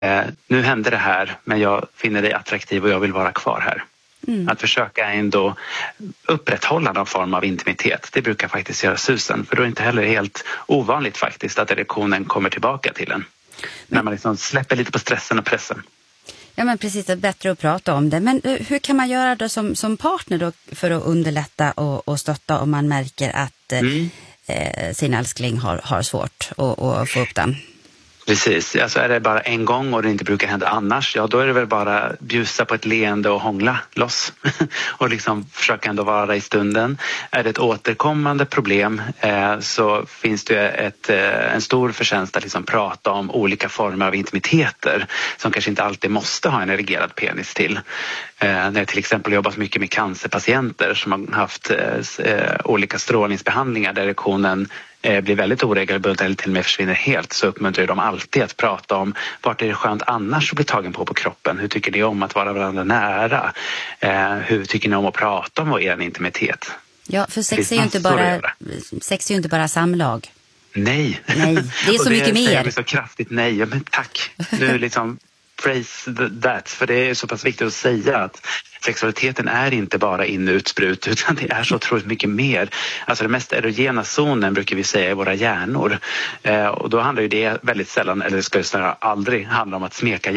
Nu hände det här, men jag finner dig attraktiv och jag vill vara kvar här. Att försöka ändå upprätthålla någon form av intimitet, det brukar faktiskt göra susen. För då är det inte heller helt ovanligt faktiskt att erektionen kommer tillbaka till en. När man liksom släpper lite på stressen och pressen. Ja, men precis, det är bättre att prata om det. Men hur kan man göra då som partner då för att underlätta och stötta om man märker att sin älskling har svårt att få upp den? Precis, alltså är det bara en gång och det inte brukar hända annars, ja då är det väl bara bjussa på ett leende och hångla loss och liksom försöka ändå vara i stunden. Är det ett återkommande problem så finns det en stor förtjänst att liksom prata om olika former av intimiteter som kanske inte alltid måste ha en erigerad penis till. När jag till exempel jobbat mycket med cancerpatienter som har haft olika strålningsbehandlingar där erektionen blir väldigt oregelbunden eller till och med försvinner helt, så uppmuntrar de alltid att prata om vart är det skönt annars att bli tagen på kroppen. Hur tycker ni om att vara varandra nära? Hur tycker ni om att prata om er intimitet? Ja, för sex är ju inte bara samlag. Nej. Det är så mycket mer. Jag så kraftigt nej, ja, men tack. Nu liksom praise that, för det är så pass viktigt att säga att sexualiteten är inte bara in-utsprut utan det är så otroligt mycket mer. Alltså den mest erogena zonen brukar vi säga är våra hjärnor. Och då handlar ju det väldigt sällan, eller ska jag säga aldrig, handla om att smeka